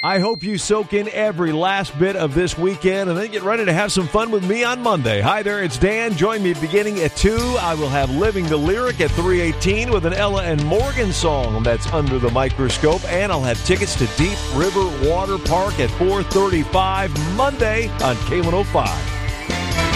I hope you soak in every last bit of this weekend and then get ready to have some fun with me on Monday. Hi there, it's Dan. Join me beginning at 2. I will have Living the Lyric at 3:18 with an Ella and Morgan song that's Under the Microscope. And I'll have tickets to Deep River Water Park at 4:35 Monday on K105.